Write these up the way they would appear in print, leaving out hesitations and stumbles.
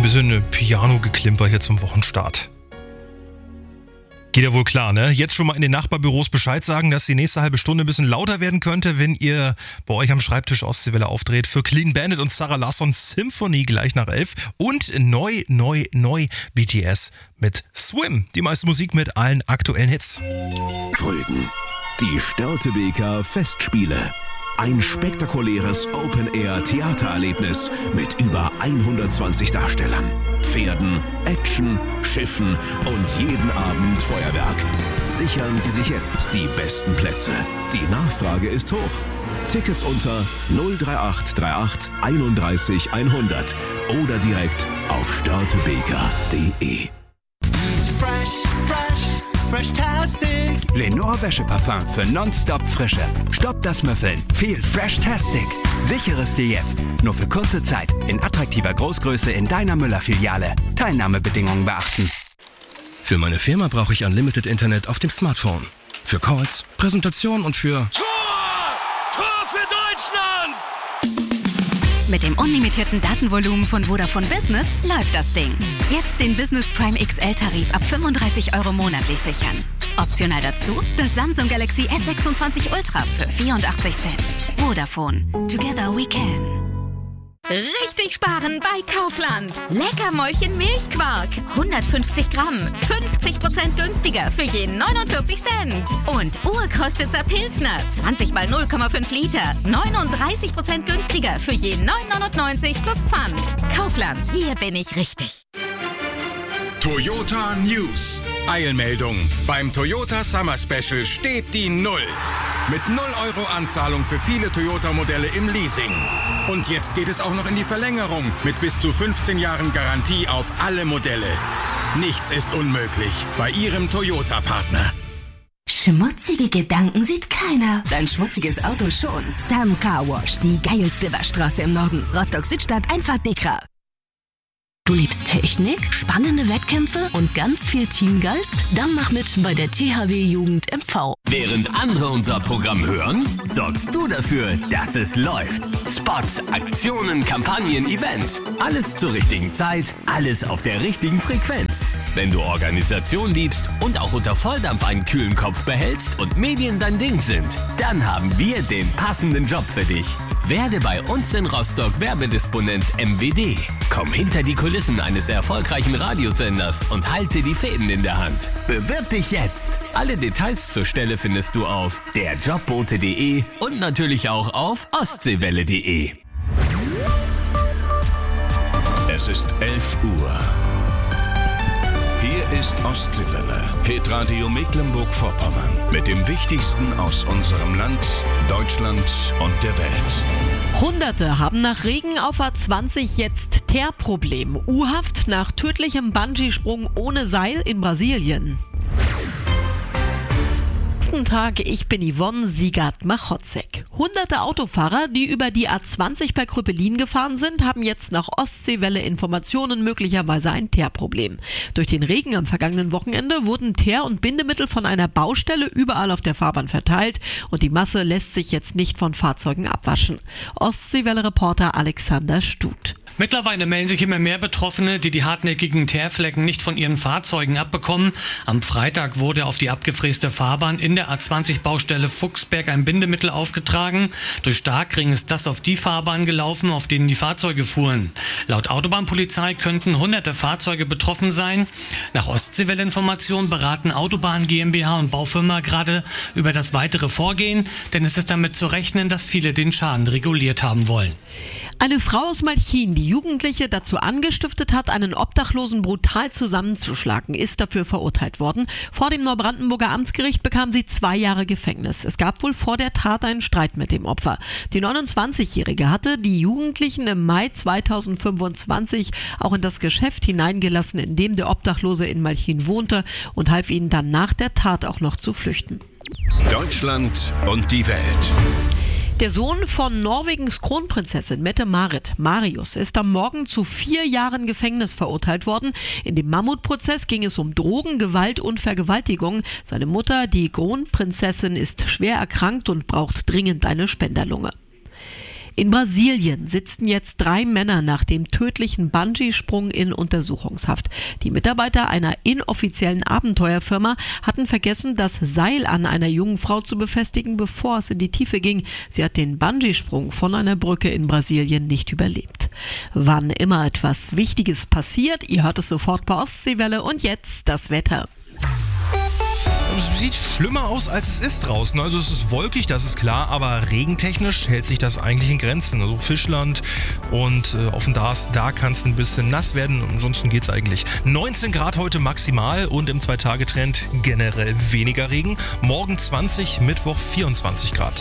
bisschen Piano-Geklimper hier zum Wochenstart. Geht ja wohl klar, ne? Jetzt schon mal in den Nachbarbüros Bescheid sagen, dass die nächste halbe Stunde ein bisschen lauter werden könnte, wenn ihr bei euch am Schreibtisch Ostseewelle aufdreht. Für Clean Bandit und Sarah Larsson Symphony gleich nach 11. Und neu BTS mit Swim. Die meiste Musik mit allen aktuellen Hits. Folgen: die Störtebeker Festspiele. Ein spektakuläres Open-Air-Theatererlebnis mit über 120 Darstellern, Pferden, Action, Schiffen und jeden Abend Feuerwerk. Sichern Sie sich jetzt die besten Plätze. Die Nachfrage ist hoch. Tickets unter 03838 31 100 oder direkt auf störtebeker.de. Fresh-tastic. Lenore Wäscheparfum für nonstop Frische. Stopp das Müffeln. Viel Fresh-tastic. Sichere es dir jetzt. Nur für kurze Zeit. In attraktiver Großgröße in deiner Müller-Filiale. Teilnahmebedingungen beachten. Für meine Firma brauche ich Unlimited Internet auf dem Smartphone. Für Calls, Präsentation und für... Tor für Deutschland! Mit dem unlimitierten Datenvolumen von Vodafone Business läuft das Ding. Jetzt den Business Prime XL-Tarif ab 35 € monatlich sichern. Optional dazu das Samsung Galaxy S26 Ultra für 84 Cent. Vodafone. Together we can. Richtig sparen bei Kaufland. Leckermäulchen Milchquark. 150 Gramm. 50% günstiger für jeden 49 Cent. Und Urkostitzer Pilsner. 20 mal 0,5 Liter. 39% günstiger für jeden 9,99 plus Pfand. Kaufland. Hier bin ich richtig. Toyota News. Eilmeldung. Beim Toyota Summer Special steht die 0. Mit 0 € Anzahlung für viele Toyota-Modelle im Leasing. Und jetzt geht es auch noch in die Verlängerung mit bis zu 15 Jahren Garantie auf alle Modelle. Nichts ist unmöglich bei Ihrem Toyota-Partner. Schmutzige Gedanken sieht keiner. Dein schmutziges Auto schon. Sam Car Wash, die geilste Waschstraße im Norden. Rostock-Südstadt, einfach Dekra. Du liebst Technik, spannende Wettkämpfe und ganz viel Teamgeist? Dann mach mit bei der THW Jugend MV. Während andere unser Programm hören, sorgst du dafür, dass es läuft. Spots, Aktionen, Kampagnen, Events. Alles zur richtigen Zeit, alles auf der richtigen Frequenz. Wenn du Organisation liebst und auch unter Volldampf einen kühlen Kopf behältst und Medien dein Ding sind, dann haben wir den passenden Job für dich. Werde bei uns in Rostock Werbedisponent MWD. Komm hinter die Kulissen eines erfolgreichen Radiosenders und halte die Fäden in der Hand. Bewirb dich jetzt! Alle Details zur Stelle findest du auf derjobbote.de und natürlich auch auf ostseewelle.de. Es ist 11 Uhr. Hier ist Ostseewelle, Hitradio Mecklenburg-Vorpommern. Mit dem Wichtigsten aus unserem Land, Deutschland und der Welt. Hunderte haben nach Regen auf A20 jetzt Teerproblem. U-Haft nach tödlichem Bungee-Sprung ohne Seil in Brasilien. Guten Tag, ich bin Yvonne Siegert-Machotzek. Hunderte Autofahrer, die über die A20 bei Krüppelin gefahren sind, haben jetzt nach Ostseewelle Informationen möglicherweise ein Teerproblem. Durch den Regen am vergangenen Wochenende wurden Teer- und Bindemittel von einer Baustelle überall auf der Fahrbahn verteilt und die Masse lässt sich jetzt nicht von Fahrzeugen abwaschen. Ostseewelle-Reporter Alexander Stut. Mittlerweile melden sich immer mehr Betroffene, die hartnäckigen Teerflecken nicht von ihren Fahrzeugen abbekommen. Am Freitag wurde auf die abgefräste Fahrbahn in der A20-Baustelle Fuchsberg ein Bindemittel aufgetragen. Durch Starkregen ist das auf die Fahrbahn gelaufen, auf denen die Fahrzeuge fuhren. Laut Autobahnpolizei könnten hunderte Fahrzeuge betroffen sein. Nach Ostseewelle-Informationen beraten Autobahn GmbH und Baufirma gerade über das weitere Vorgehen, denn es ist damit zu rechnen, dass viele den Schaden reguliert haben wollen. Eine Frau aus Malchin, die Jugendliche dazu angestiftet hat, einen Obdachlosen brutal zusammenzuschlagen, ist dafür verurteilt worden. Vor dem Neubrandenburger Amtsgericht bekam sie 2 Jahre Gefängnis. Es gab wohl vor der Tat einen Streit mit dem Opfer. Die 29-Jährige hatte die Jugendlichen im Mai 2025 auch in das Geschäft hineingelassen, in dem der Obdachlose in Malchin wohnte und half ihnen dann nach der Tat auch noch zu flüchten. Deutschland und die Welt. Der Sohn von Norwegens Kronprinzessin Mette-Marit, Marius, ist am Morgen zu 4 Jahren Gefängnis verurteilt worden. In dem Mammutprozess ging es um Drogen, Gewalt und Vergewaltigung. Seine Mutter, die Kronprinzessin, ist schwer erkrankt und braucht dringend eine Spenderlunge. In Brasilien sitzen jetzt 3 Männer nach dem tödlichen Bungee-Sprung in Untersuchungshaft. Die Mitarbeiter einer inoffiziellen Abenteuerfirma hatten vergessen, das Seil an einer jungen Frau zu befestigen, bevor es in die Tiefe ging. Sie hat den Bungee-Sprung von einer Brücke in Brasilien nicht überlebt. Wann immer etwas Wichtiges passiert, ihr hört es sofort bei Ostseewelle. Und jetzt das Wetter. Es sieht schlimmer aus, als es ist draußen. Also es ist wolkig, das ist klar, aber regentechnisch hält sich das eigentlich in Grenzen. Also Fischland und auf dem Dars, da kann es ein bisschen nass werden. Ansonsten geht's eigentlich. 19 Grad heute maximal und im 2-Tage-Trend generell weniger Regen. Morgen 20, Mittwoch 24 Grad.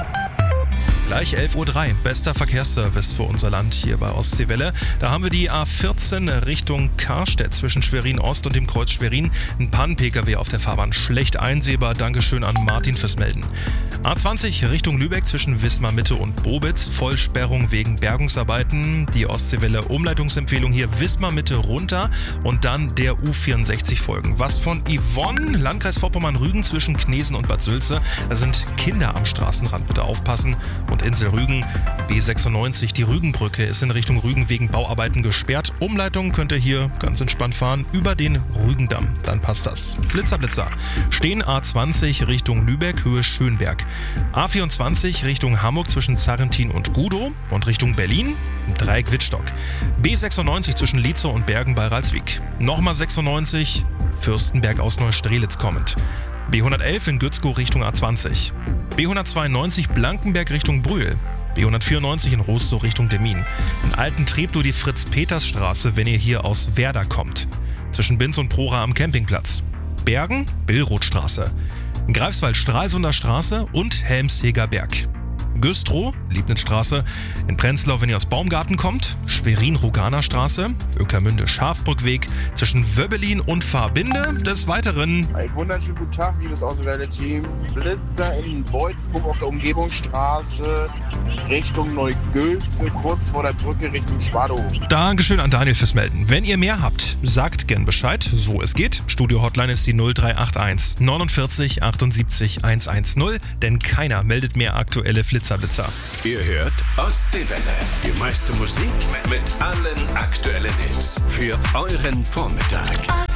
Gleich 11.03 Uhr, bester Verkehrsservice für unser Land hier bei Ostseewelle. Da haben wir die A14 Richtung Karstedt zwischen Schwerin Ost und dem Kreuz Schwerin. Ein Pannen-Pkw auf der Fahrbahn, schlecht einsehbar. Dankeschön an Martin fürs Melden. A20 Richtung Lübeck zwischen Wismar Mitte und Bobitz. Vollsperrung wegen Bergungsarbeiten. Die Ostseewelle Umleitungsempfehlung hier Wismar Mitte runter und dann der U64 folgen. Was von Yvonne, Landkreis Vorpommern-Rügen zwischen Knesen und Bad Sülze. Da sind Kinder am Straßenrand, bitte aufpassen. Und Insel Rügen, B96, die Rügenbrücke ist in Richtung Rügen wegen Bauarbeiten gesperrt. Umleitung könnt ihr hier ganz entspannt fahren über den Rügendamm, dann passt das. Blitzer, Blitzer. Stehen A20 Richtung Lübeck, Höhe Schönberg. A24 Richtung Hamburg zwischen Zarrentin und Gudow und Richtung Berlin, Dreieck Wittstock. B96 zwischen Lietzow und Bergen bei Ralswiek. Nochmal 96, Fürstenberg aus Neustrelitz kommend. B111 in Gützkow Richtung A20. B192 Blankenberg Richtung Brühl. B194 in Rostow Richtung Demmin. In Altentreptow die Fritz-Peters-Straße, wenn ihr hier aus Werder kommt. Zwischen Binz und Prora am Campingplatz. Bergen, Billrothstraße. Greifswald Stralsunder Straße und Helmsheger Berg. Güstrow, Liebnitzstraße, in Prenzlau, wenn ihr aus Baumgarten kommt, Schwerin-Ruganer Straße, Ueckermünde Schafbrückweg, zwischen Wöbbelin und Fahrbinde, des Weiteren. Einen wunderschönen guten Tag, liebes Auswähler-Team. Blitzer in Beutzenburg auf der Umgebungsstraße, Richtung Neugülze, kurz vor der Brücke Richtung Schwadow. Dankeschön an Daniel fürs Melden. Wenn ihr mehr habt, sagt gern Bescheid, so es geht. Studio-Hotline ist die 0381 49 78 110, denn keiner meldet mehr aktuelle Blitzer. Ihr hört Ostseewelle. Die meiste Musik mit allen aktuellen Hits für euren Vormittag.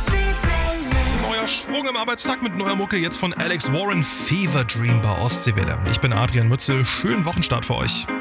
Neuer Schwung im Arbeitstag mit neuer Mucke jetzt von Alex Warren, Fever Dream bei Ostseewelle. Ich bin Adrian Mützel. Schönen Wochenstart für euch.